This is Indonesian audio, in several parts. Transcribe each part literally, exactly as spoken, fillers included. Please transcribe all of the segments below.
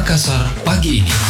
Makassar pagi ini.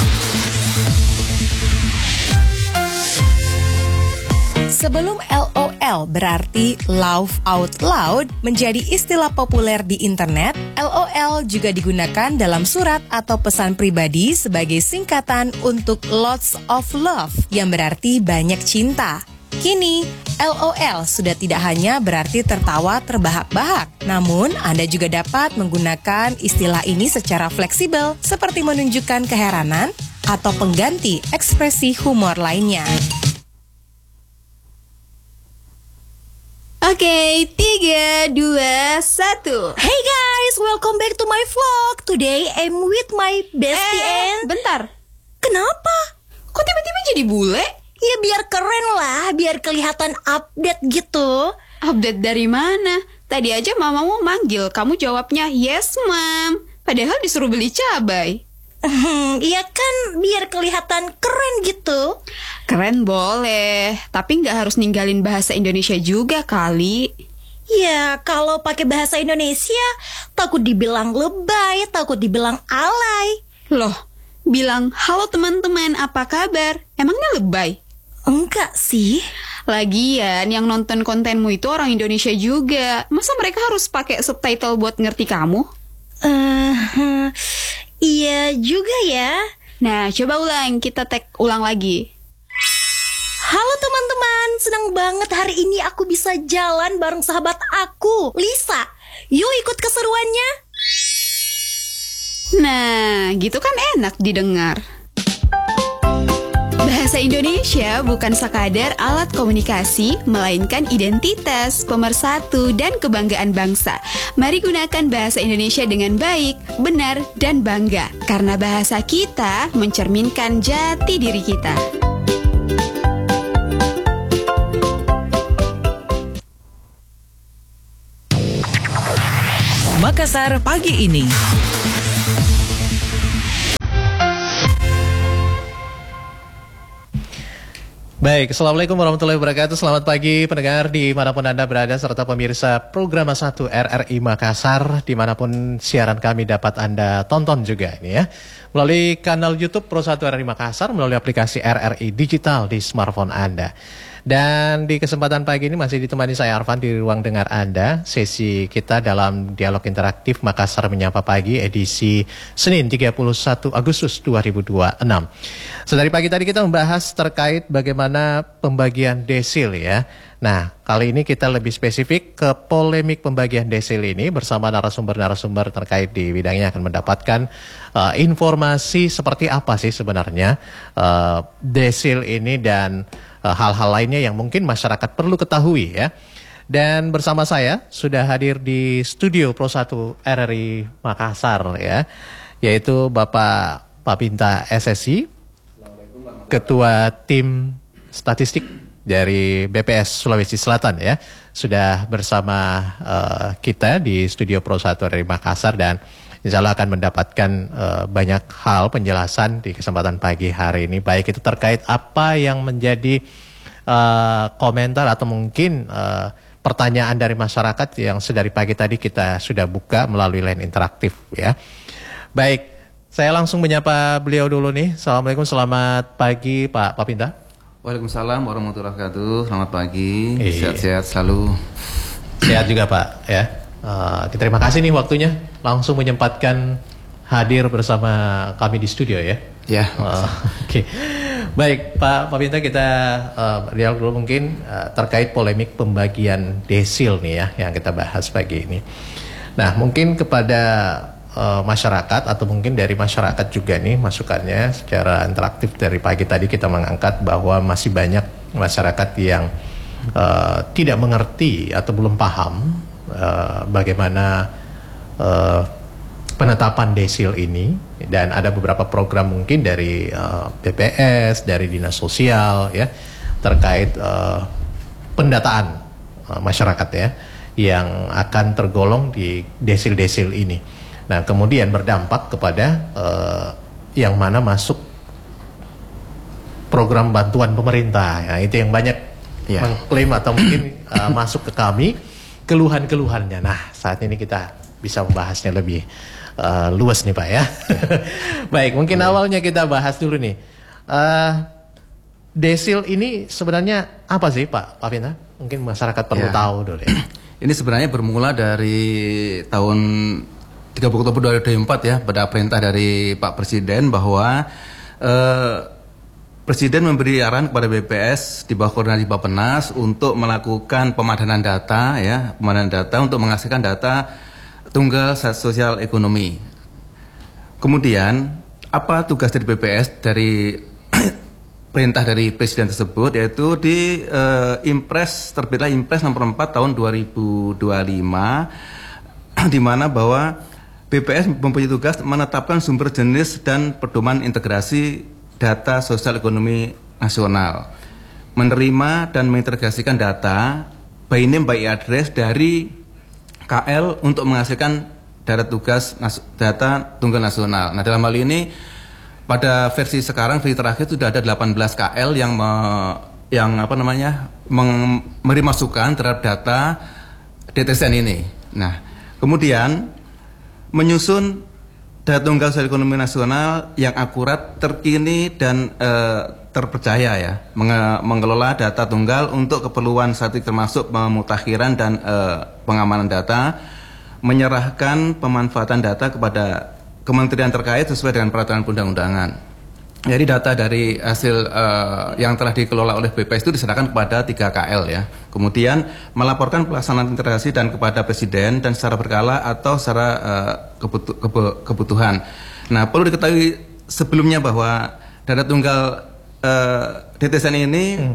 Sebelum L O L berarti laugh out loud menjadi istilah populer di internet, L O L juga digunakan dalam surat atau pesan pribadi sebagai singkatan untuk lots of love yang berarti banyak cinta. Kini, L O L sudah tidak hanya berarti tertawa terbahak-bahak, namun Anda juga dapat menggunakan istilah ini secara fleksibel seperti menunjukkan keheranan atau pengganti ekspresi humor lainnya. Oke, okay, tiga, dua, satu. Hey guys, welcome back to my vlog. Today I'm with my bestie Eh, and... bentar. Kenapa? Kok tiba-tiba jadi bule? Ya biar keren lah, biar kelihatan update gitu. Update dari mana? Tadi aja mamamu manggil, kamu jawabnya yes mom. Padahal disuruh beli cabai. Hmm, iya kan, biar kelihatan keren gitu. Keren boleh, tapi nggak harus ninggalin bahasa Indonesia juga kali. Ya, kalau pakai bahasa Indonesia, takut dibilang lebay, takut dibilang alay. Loh, bilang halo teman-teman, apa kabar? Emangnya lebay? Enggak sih. Lagian yang nonton kontenmu itu orang Indonesia juga. Masa mereka harus pakai subtitle buat ngerti kamu? Uh, iya juga ya. Nah, coba ulang, kita tag ulang lagi. Halo teman-teman, senang banget hari ini aku bisa jalan bareng sahabat aku, Lisa. Yuk ikut keseruannya. Nah, gitu kan enak didengar. Bahasa Indonesia bukan sekadar alat komunikasi, melainkan identitas, pemersatu, dan kebanggaan bangsa. Mari gunakan bahasa Indonesia dengan baik, benar, dan bangga. Karena bahasa kita mencerminkan jati diri kita. Makassar pagi ini. Baik, Assalamualaikum warahmatullahi wabarakatuh. Selamat pagi pendengar dimanapun Anda berada serta pemirsa program satu R R I Makassar dimanapun siaran kami dapat Anda tonton juga ini ya. Melalui kanal YouTube Pro satu R R I Makassar, melalui aplikasi R R I Digital di smartphone Anda. Dan di kesempatan pagi ini masih ditemani saya Arfan di ruang dengar Anda. Sesi kita dalam dialog interaktif Makassar Menyapa Pagi edisi Senin tiga puluh satu Agustus dua ribu dua puluh enam. Sedari pagi tadi kita membahas terkait bagaimana pembagian desil ya. Nah, kali ini kita lebih spesifik ke polemik pembagian desil ini bersama narasumber-narasumber terkait di bidangnya akan mendapatkan uh, informasi seperti apa sih sebenarnya uh, desil ini dan uh, hal-hal lainnya yang mungkin masyarakat perlu ketahui ya. Dan bersama saya sudah hadir di studio Pro satu R R I Makassar ya, yaitu Bapak Papinta S S I, Ketua Tim Statistik dari B P S Sulawesi Selatan ya, sudah bersama uh, kita di studio Pro satu dari Makassar dan insya Allah akan mendapatkan uh, banyak hal penjelasan di kesempatan pagi hari ini, baik itu terkait apa yang menjadi uh, komentar atau mungkin uh, pertanyaan dari masyarakat yang sedari pagi tadi kita sudah buka melalui line interaktif ya. Baik, saya langsung menyapa beliau dulu nih. Assalamualaikum, selamat pagi Pak Papinta. Waalaikumsalam warahmatullahi wabarakatuh. Selamat pagi, Iyi. sehat-sehat selalu. Sehat juga Pak ya. Uh, terima kasih nih waktunya langsung menyempatkan hadir bersama kami di studio ya. Ya. Uh, Oke, okay. Baik Pak Papinta, kita uh, dialog dulu mungkin uh, terkait polemik pembagian desil nih ya yang kita bahas pagi ini. Nah mungkin kepada Uh, masyarakat atau mungkin dari masyarakat juga nih masukannya secara interaktif dari pagi tadi kita mengangkat bahwa masih banyak masyarakat yang uh, tidak mengerti atau belum paham uh, bagaimana uh, penetapan desil ini, dan ada beberapa program mungkin dari uh, B P S, dari Dinas Sosial ya terkait uh, pendataan uh, masyarakat ya yang akan tergolong di desil-desil ini. Nah, kemudian berdampak kepada uh, yang mana masuk program bantuan pemerintah. Nah, itu yang banyak ya mengklaim atau mungkin uh, masuk ke kami keluhan-keluhannya. Nah, saat ini kita bisa membahasnya lebih uh, luas nih Pak ya. Baik, mungkin Boleh. awalnya kita bahas dulu nih. Uh, desil ini sebenarnya apa sih Pak Pak Pinta? Mungkin masyarakat perlu ya. tahu dulu ya. Ini sebenarnya bermula dari tahun tiga puluh Oktober dua ribu empat ya, pada perintah dari Pak Presiden bahwa uh, Presiden memberi arahan kepada B P S di bawah koordinasi Bappenas untuk melakukan pemadanan data ya, pemadanan data untuk menghasilkan data tunggal sosial ekonomi. Kemudian apa tugas dari B P S dari perintah dari Presiden tersebut, yaitu di uh, Impres, terbitlah Impres nomor empat tahun dua ribu dua puluh lima di mana bahwa B P S mempunyai tugas menetapkan sumber jenis dan pedoman integrasi data sosial ekonomi nasional, menerima dan mengintegrasikan data by name by address dari K L untuk menghasilkan data tugas data tunggal nasional. Nah, dalam hal ini pada versi sekarang, versi terakhir sudah ada delapan belas K L yang me, yang apa namanya memberi masukan terhadap data D T S N ini. Nah, kemudian menyusun data tunggal sosial ekonomi nasional yang akurat, terkini dan e, terpercaya ya, Menge, mengelola data tunggal untuk keperluan statistik termasuk pemutakhiran dan e, pengamanan data, menyerahkan pemanfaatan data kepada kementerian terkait sesuai dengan peraturan perundang-undangan. Jadi data dari hasil uh, yang telah dikelola oleh B P S itu diserahkan kepada tiga K L ya. Kemudian melaporkan pelaksanaan integrasi dan kepada Presiden dan secara berkala atau secara uh, kebutu kebu kebutuhan. Nah, perlu diketahui sebelumnya bahwa data tunggal uh, D T S N ini hmm.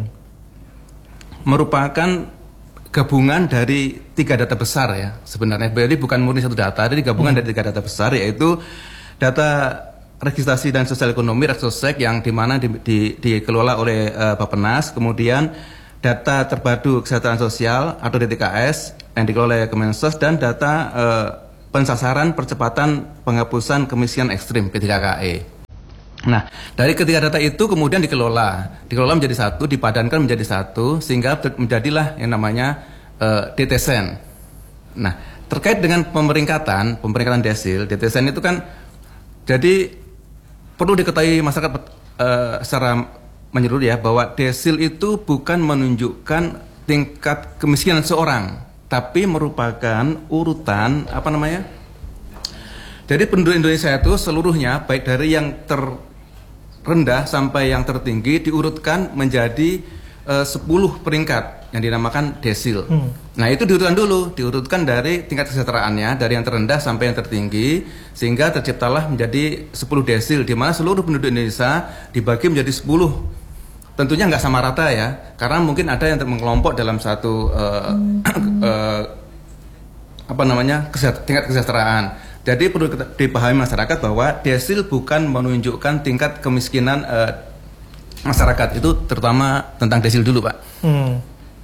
merupakan gabungan dari tiga data besar ya sebenarnya. Jadi bukan murni satu data, jadi gabungan hmm. dari tiga data besar, yaitu data registrasi dan sosial ekonomi Regsosek yang dimana di, di, dikelola oleh uh, Bappenas, kemudian data terpadu kesejahteraan sosial atau D T K S yang dikelola oleh Kemensos, dan data uh, pensasaran percepatan penghapusan kemiskinan ekstrim P tiga K E. Nah, dari ketiga data itu kemudian dikelola, dikelola menjadi satu, dipadankan menjadi satu, sehingga menjadilah yang namanya uh, D T S N. Nah, terkait dengan pemeringkatan, pemeringkatan desil, D T S N itu kan jadi perlu diketahui masyarakat uh, secara menyeluruh ya, bahwa desil itu bukan menunjukkan tingkat kemiskinan seorang, tapi merupakan urutan apa namanya? Jadi penduduk Indonesia itu seluruhnya baik dari yang terendah sampai yang tertinggi diurutkan menjadi uh, sepuluh peringkat yang dinamakan desil. Hmm. Nah, itu diurutkan dulu, diurutkan dari tingkat kesejahteraannya dari yang terendah sampai yang tertinggi, sehingga terciptalah menjadi sepuluh desil di mana seluruh penduduk Indonesia dibagi menjadi sepuluh. Tentunya nggak sama rata ya, karena mungkin ada yang mengelompok dalam satu uh, uh, apa namanya kesejaht tingkat kesejahteraan. Jadi perlu dipahami masyarakat bahwa desil bukan menunjukkan tingkat kemiskinan uh, masyarakat, itu terutama tentang desil dulu, Pak. Hmm.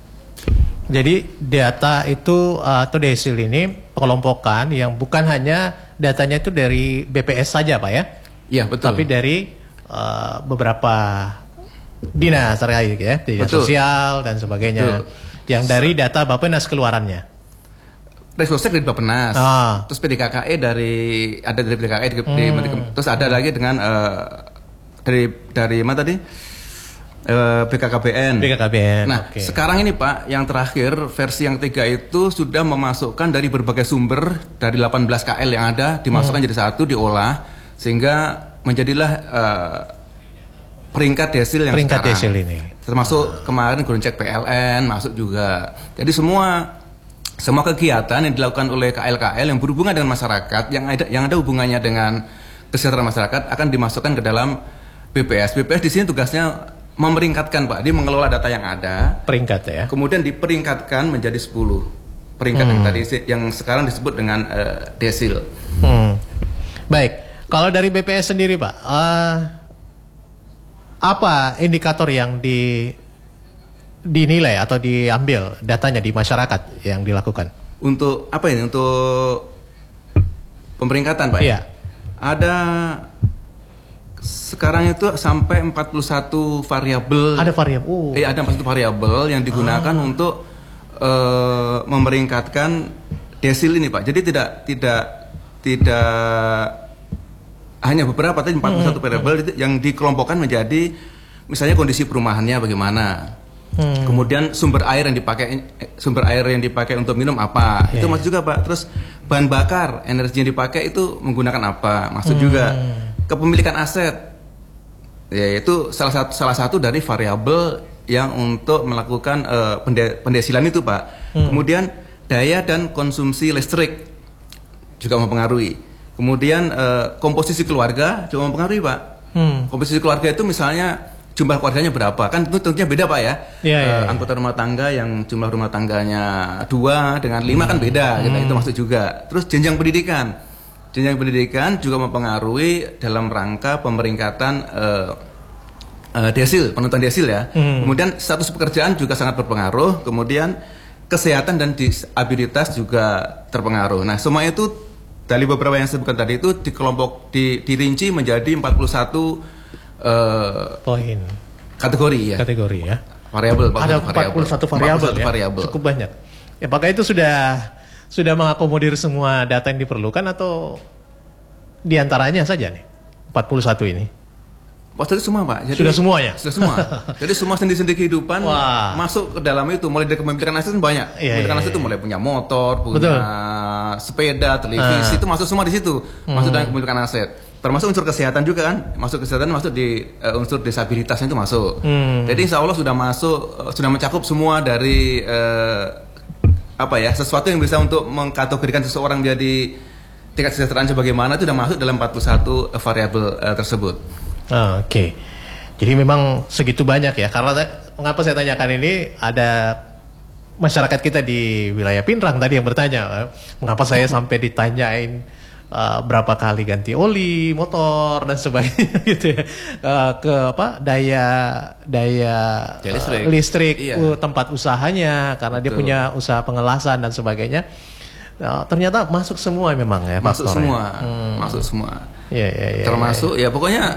Jadi data itu uh, atau desil ini pengelompokan yang bukan hanya datanya itu dari B P S saja Pak ya? Iya betul. Tapi dari uh, beberapa dinas terkait ya, dinas betul. sosial dan sebagainya. Betul. Yang dari data Bappenas keluarannya. Regsosek dari Bappenas, ah. terus P D K K E dari ada dari P D K K E, di, hmm. di, terus ada lagi dengan uh, dari dari mana tadi? Uh, B K K B N. B K K B N. Nah, okay. Sekarang ini Pak, yang terakhir versi yang ketiga itu sudah memasukkan dari berbagai sumber dari delapan belas K L yang ada, dimasukkan hmm. jadi satu, diolah sehingga menjadilah uh, peringkat desil yang peringkat sekarang. Desil ini. Termasuk kemarin gue cek P L N masuk juga. Jadi semua semua kegiatan yang dilakukan oleh K L K L yang berhubungan dengan masyarakat, yang ada yang ada hubungannya dengan kesejahteraan masyarakat akan dimasukkan ke dalam B P S. B P S di sini tugasnya memeringkatkan Pak, dia mengelola data yang ada, peringkat ya. Kemudian diperingkatkan menjadi sepuluh peringkat hmm. yang tadi yang sekarang disebut dengan uh, desil. Hmm. Baik, kalau dari B P S sendiri Pak, uh, apa indikator yang di dinilai atau diambil datanya di masyarakat yang dilakukan? Untuk apa ini? Untuk pemeringkatan Pak? Iya. Ada sekarang itu sampai empat puluh satu variabel. Ada variabel. Oh. Eh, ada empat puluh satu variabel yang digunakan ah. untuk uh, memeringkatkan desil ini Pak. Jadi tidak tidak tidak hanya beberapa, tapi empat puluh satu hmm. variabel itu yang dikelompokkan menjadi misalnya kondisi perumahannya bagaimana. Hmm. Kemudian sumber air yang dipakai sumber air yang dipakai untuk minum apa? Yeah. Itu masuk juga, Pak. Terus bahan bakar, energi yang dipakai itu menggunakan apa? Masuk hmm. juga. Kepemilikan aset. Ya, itu salah satu salah satu dari variabel yang untuk melakukan uh, pende, pendesilan itu, Pak. Hmm. Kemudian daya dan konsumsi listrik juga mempengaruhi. Kemudian uh, komposisi keluarga juga mempengaruhi, Pak. Hmm. Komposisi keluarga itu misalnya jumlah keluarganya berapa, kan itu tentunya beda, Pak, ya. Yeah, uh, yeah, anggota rumah tangga yang jumlah rumah tangganya dua dengan lima kan beda, hmm. gitu, itu masuk juga. Terus jenjang pendidikan, jenjang pendidikan juga mempengaruhi dalam rangka pemeringkatan uh, uh, desil, penentuan desil ya. Hmm. Kemudian status pekerjaan juga sangat berpengaruh. Kemudian kesehatan dan disabilitas juga terpengaruh. Nah, semua itu dari beberapa yang saya sebutkan tadi itu dikelompok di, dirinci menjadi empat puluh satu Uh, poin kategori ya kategori ya variabel. Ada empat puluh satu variabel ya, variabel. Cukup banyak ya. Apakah itu sudah sudah mengakomodir semua data yang diperlukan atau diantaranya saja nih empat puluh satu ini? Pas itu semua, Pak. Jadi, sudah semuanya? Sudah semua. Jadi semua sendi-sendi kehidupan Wah. masuk ke dalam itu. Mulai dari kepemilikan aset banyak. Iya, kepemilikan iya, aset itu mulai punya motor, punya Betul. sepeda, televisi, uh. itu masuk semua di situ. Masuk hmm. dalam kepemilikan aset. Termasuk unsur kesehatan juga kan. Masuk kesehatan masuk di uh, unsur disabilitasnya itu masuk. Hmm. Jadi insya Allah sudah masuk, uh, sudah mencakup semua dari uh, apa ya, sesuatu yang bisa untuk mengkategorikan seseorang menjadi tingkat kesejahteraan sebagaimana itu sudah masuk dalam empat puluh satu variabel uh, tersebut. Oh, Oke, okay. Jadi memang segitu banyak ya. Karena mengapa saya tanyakan ini, ada masyarakat kita di wilayah Pinrang tadi yang bertanya, mengapa saya sampai ditanyain uh, berapa kali ganti oli motor dan sebagainya gitu ya, uh, ke apa daya daya uh, listrik, listrik iya. uh, tempat usahanya, karena Betul. dia punya usaha pengelasan dan sebagainya. Uh, ternyata masuk semua memang ya. Masuk semua, hmm. masuk semua. Ya, ya, ya, termasuk ya, ya. ya pokoknya